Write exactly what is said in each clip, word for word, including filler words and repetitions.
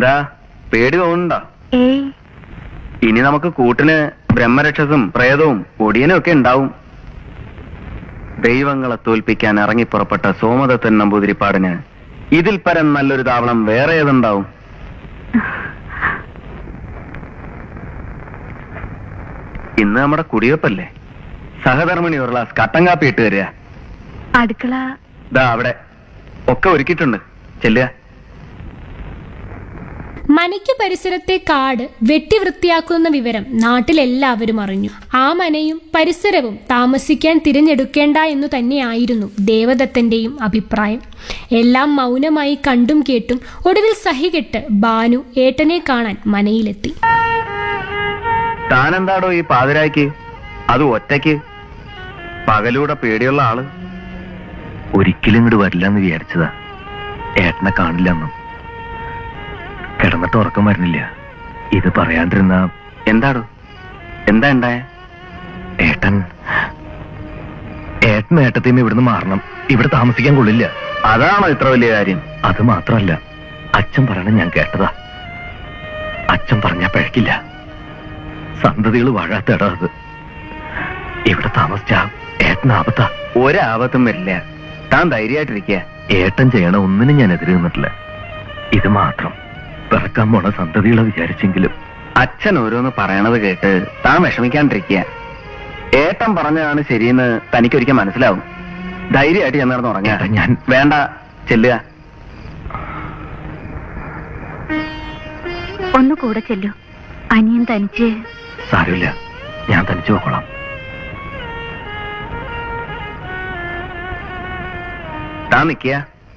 എന്താ പേടി തോന്നുന്നുണ്ടോ? ഏയ്, ഇനി നമുക്ക് കൂട്ടിന് ബ്രഹ്മരക്ഷസും പ്രേതവും ഒടിയനും ഒക്കെ ഉണ്ടാവും. ദൈവങ്ങളെ തോൽപ്പിക്കാൻ ഇറങ്ങിപ്പുറപ്പെട്ട സോമദത്തൻ നമ്പൂതിരിപ്പാടിന് ഇതിൽ പരം നല്ലൊരു താവളം വേറെ ഏതുണ്ടാവും? ഇന്ന് നമ്മുടെ കുടിവെപ്പല്ലേ? സഹധർമ്മിണി ഒരു ഗ്ലാസ് കട്ടൻ കാപ്പി ഇട്ട് തരിക. അടുക്കള ദാ അവിടെ ഒക്കെ ഒരുക്കിയിട്ടുണ്ട്, ചെല്ലുക. മനയ്ക്ക് പരിസരത്തെ കാട് വെട്ടിവൃത്തിയാക്കുന്ന വിവരം നാട്ടിലെല്ലാവരും അറിഞ്ഞു. ആ മനയും പരിസരവും താമസിക്കാൻ തിരഞ്ഞെടുക്കേണ്ട എന്നു തന്നെയായിരുന്നു ദേവദത്തന്റെയും അഭിപ്രായം. എല്ലാം മൗനമായി കണ്ടും കേട്ടും ഒടുവിൽ സഹികെട്ട് ബാനു ഏട്ടനെ കാണാൻ മനയിലെത്തി. താനെന്താടോ ഈ പാതിരായ്ക്ക്, അത് ഒറ്റയ്ക്ക്? പകലൂടെ പേടിയുള്ള ആള്. ഒരിക്കലും ഇങ്ങോട്ട് വരില്ലെന്ന് വിചാരിച്ചതാ. ഏട്ടനെ കാണില്ലെന്നും കിടന്നിട്ട് ഉറക്കം വരുന്നില്ല. ഇത് പറയാണ്ടിരുന്ന എന്താടോ, എന്താ ഉണ്ടായ? ഏട്ടൻ ഏട്ടൻ ഏട്ടത്തിന് ഇവിടുന്ന് മാറണം. ഇവിടെ താമസിക്കാൻ കൊള്ളില്ല. അതാണോ ഇത്ര വലിയ കാര്യം? അത് മാത്രമല്ല, അച്ഛൻ പറയണ ഞാൻ കേട്ടതാ. അച്ഛൻ പറഞ്ഞാ പഴക്കില്ല. സന്തതികൾ വാഴാത്ത ഇടാ അത്. ഇവിടെ താമസിച്ച ഏട്ടൻ ആപത്താ. ഒരാപത്തും വരില്ല, താൻ ധൈര്യമായിട്ടിരിക്കുക. ഏട്ടൻ ചെയ്യണ ഒന്നിനും ഞാൻ എതിര് നിന്നിട്ടില്ല. ഇത് മാത്രം, പിറക്കാൻ പോണ സന്തതികളെ വിചാരിച്ചെങ്കിലും. അച്ഛൻ ഓരോന്ന് പറയണത് കേട്ട് താൻ വിഷമിക്കാണ്ടിരിക്കുക. ഏട്ടൻ പറഞ്ഞതാണ് ശരിയെന്ന് തനിക്കൊരിക്കൽ മനസ്സിലാവും. ധൈര്യമായിട്ട് ഞാൻ നടന്ന് ഉറങ്ങാ. ഞാൻ വേണ്ട, ചെല്ലുക. ഒന്ന് കൂടെ ചെല്ലു. അനിയൻ തനിച്ച്. സാരമില്ല, ഞാൻ തനിച്ചു പോക്കോളാം. താൻ നിൽക്കുക.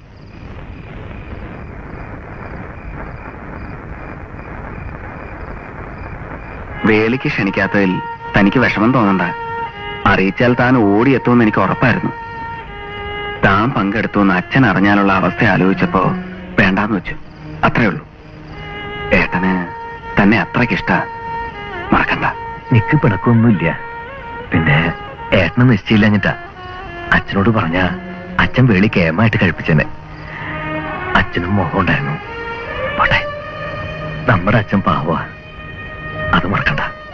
വേലിക്ക് ക്ഷണിക്കാത്തതിൽ തനിക്ക് വിഷമം തോന്നണ്ട. അറിയിച്ചാൽ താൻ ഓടിയെത്തുമെന്ന് എനിക്ക് ഉറപ്പായിരുന്നു. താൻ പങ്കെടുത്തുവെന്ന് അച്ഛൻ അറിഞ്ഞാലുള്ള അവസ്ഥ ആലോചിച്ചപ്പോ വേണ്ടാന്ന് വെച്ചു, അത്രേ ഉള്ളൂ. ഏട്ടന് തന്നെ അത്രയ്ക്കിഷ്ട, മറക്കണ്ട. നിക്ക് പിണക്കൊന്നുമില്ല. പിന്നെ ഏട്ടനെ നിശ്ചയില്ലഞ്ഞിട്ടാ. അച്ഛനോട് പറഞ്ഞ അച്ഛൻ വേളി കേമായിട്ട് കഴിപ്പിച്ചെന്നെ. അച്ഛനും മോഹം ഉണ്ടായിരുന്നു. പോട്ടെ, നമ്മുടെ അച്ഛൻ പാവ, അത് മറക്കണ്ട.